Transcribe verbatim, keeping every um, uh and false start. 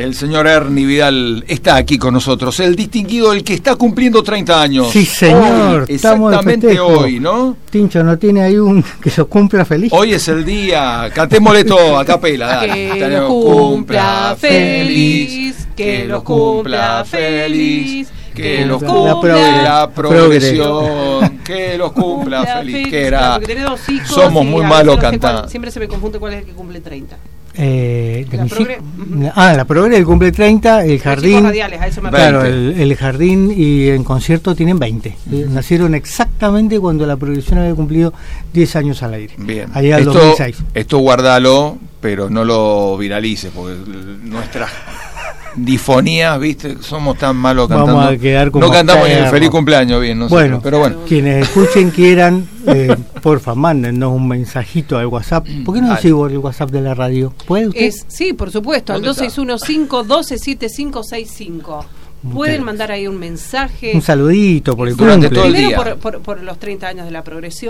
El señor Ernie Vidal está aquí con nosotros, el distinguido, el que está cumpliendo treinta años. Sí, señor. Hoy, exactamente hoy, ¿no? Tincho, ¿no tiene ahí un que lo cumpla feliz? Hoy es el día, cantémosle todo a capela, dale. Que lo cumpla feliz, que lo cumpla feliz, que los cumpla la progresión, que los cumpla feliz. Que era, somos muy malos cantando. Siempre se me confunde cuál es el que cumple treinta. Eh, la progre, uh-huh. Ah, la progre, el cumple treinta, el jardín. Radiales, a eso me claro, el, el jardín y en concierto tienen veinte. Uh-huh. Nacieron exactamente cuando la progresión había cumplido diez años al aire. Bien. Allá esto, dos mil seis. Esto guardalo, pero no lo viralices, porque nuestras difonías, viste, somos tan malos cantando. Vamos a quedar como no cantamos perro. ni el feliz cumpleaños bien, no bueno, sé, pero bueno. Quienes escuchen quieran, eh, porfa, mándennos un mensajito al WhatsApp. ¿Por qué no sigo el WhatsApp de la radio? ¿Puede usted? Es, sí, por supuesto, al dos seis uno cinco uno dos siete cinco seis cinco. Pueden okay. mandar ahí un mensaje. Un saludito por el durante cumple. todo el Primero día. Por, por, por los treinta años de la progresión.